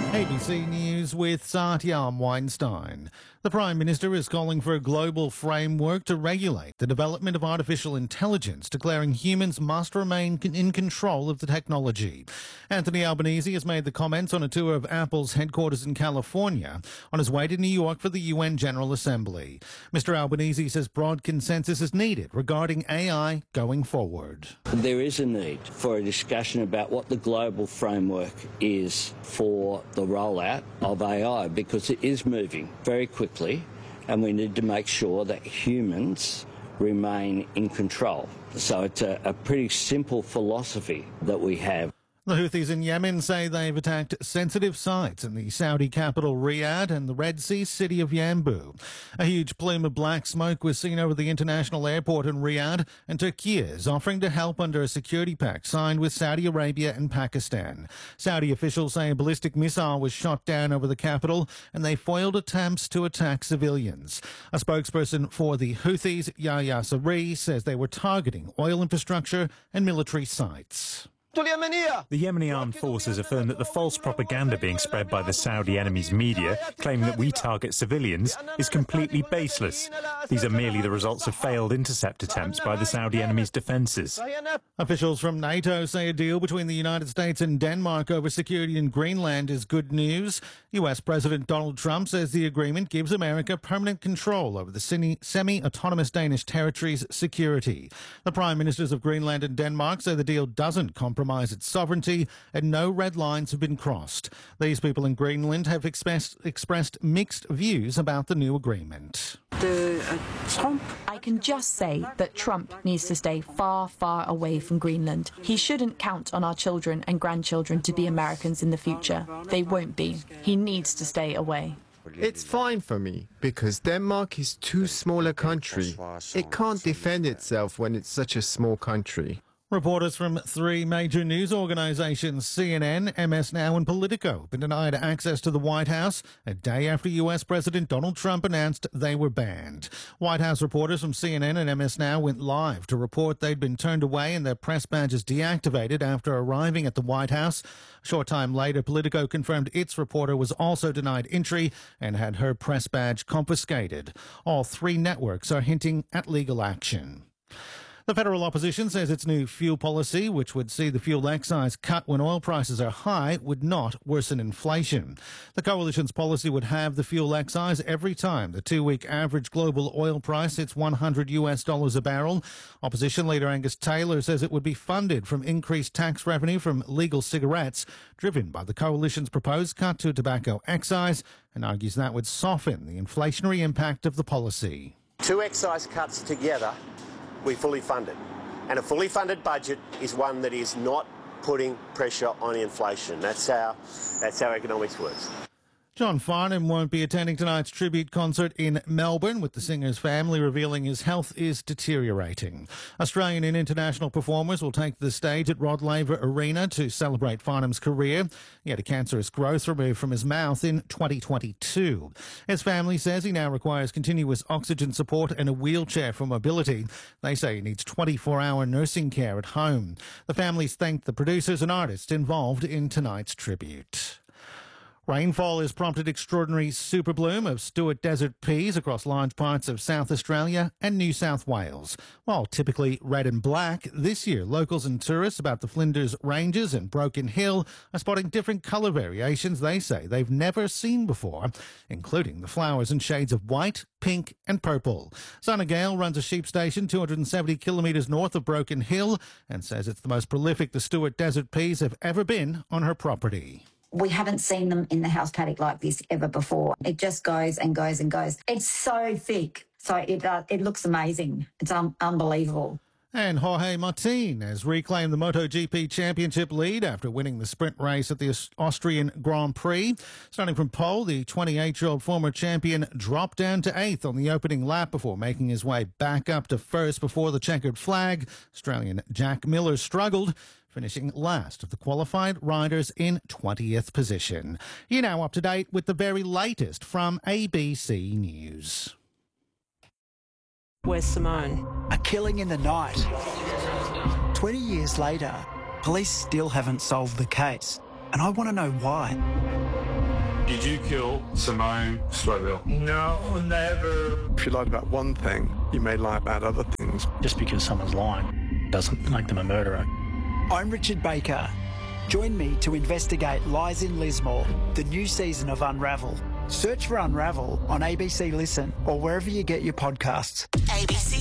ABC News with Satyam Weinstein. The Prime Minister is calling for a global framework to regulate the development of artificial intelligence, declaring humans must remain in control of the technology. Anthony Albanese has made the comments on a tour of Apple's headquarters in California on his way to New York for the UN General Assembly. Mr. Albanese says broad consensus is needed regarding AI going forward. There is a need for a discussion about what the global framework is for the rollout of AI, because it is moving very quickly and we need to make sure that humans remain in control. So it's a pretty simple philosophy that we have. The Houthis in Yemen say they've attacked sensitive sites in the Saudi capital Riyadh and the Red Sea city of Yanbu. A huge plume of black smoke was seen over the international airport in Riyadh, and Turkey is offering to help under a security pact signed with Saudi Arabia and Pakistan. Saudi officials say a ballistic missile was shot down over the capital and they foiled attempts to attack civilians. A spokesperson for the Houthis, Yahya Saree, says they were targeting oil infrastructure and military sites. The Yemeni armed forces affirm that the false propaganda being spread by the Saudi enemy's media, claiming that we target civilians, is completely baseless. These are merely the results of failed intercept attempts by the Saudi enemy's defences. Officials from NATO say a deal between the United States and Denmark over security in Greenland is good news. US President Donald Trump says the agreement gives America permanent control over the semi-autonomous Danish territory's security. The Prime Ministers of Greenland and Denmark say the deal doesn't compromise its sovereignty and no red lines have been crossed. These people in Greenland have expressed mixed views about the new agreement. I can just say that Trump needs to stay far, far away from Greenland. He shouldn't count on our children and grandchildren to be Americans in the future. They won't be. He needs to stay away. It's fine for me, because Denmark is too small a country. It can't defend itself when it's such a small country. Reporters from three major news organisations, CNN, MS Now and Politico, have been denied access to the White House a day after US President Donald Trump announced they were banned. White House reporters from CNN and MS Now went live to report they'd been turned away and their press badges deactivated after arriving at the White House. A short time later, Politico confirmed its reporter was also denied entry and had her press badge confiscated. All three networks are hinting at legal action. The federal opposition says its new fuel policy, which would see the fuel excise cut when oil prices are high, would not worsen inflation. The coalition's policy would have the fuel excise every time the two-week average global oil price hits $100 a barrel. Opposition leader Angus Taylor says it would be funded from increased tax revenue from legal cigarettes, driven by the coalition's proposed cut to tobacco excise, and argues that would soften the inflationary impact of the policy. Two excise cuts together, we fully fund it. And a fully funded budget is one that is not putting pressure on inflation. That's how economics works. John Farnham won't be attending tonight's tribute concert in Melbourne, with the singer's family revealing his health is deteriorating. Australian and international performers will take the stage at Rod Laver Arena to celebrate Farnham's career. He had a cancerous growth removed from his mouth in 2022. His family says he now requires continuous oxygen support and a wheelchair for mobility. They say he needs 24-hour nursing care at home. The families thanked the producers and artists involved in tonight's tribute. Rainfall has prompted extraordinary super bloom of Stuart Desert peas across large parts of South Australia and New South Wales. While typically red and black, this year locals and tourists about the Flinders Ranges and Broken Hill are spotting different colour variations they say they've never seen before, including the flowers in shades of white, pink and purple. Sana Gale runs a sheep station 270 kilometres north of Broken Hill and says it's the most prolific the Stuart Desert peas have ever been on her property. We haven't seen them in the house paddock like this ever before. It just goes and goes and goes. It's so thick, so it looks amazing. It's unbelievable. And Jorge Martin has reclaimed the MotoGP championship lead after winning the sprint race at the Austrian Grand Prix. Starting from pole, the 28-year-old former champion dropped down to 8th on the opening lap before making his way back up to first before the checkered flag. Australian Jack Miller struggled, finishing last of the qualified riders in 20th position. You're now up to date with the very latest from ABC News. Where's Simone? A killing in the night. 20 years later, police still haven't solved the case, and I want to know why. Did you kill Simone Stroville? No, never. If you lied about one thing, you may lie about other things. Just because someone's lying doesn't make them a murderer. I'm Richard Baker. Join me to investigate lies in Lismore, the new season of Unravel. Search for Unravel on ABC Listen or wherever you get your podcasts. ABC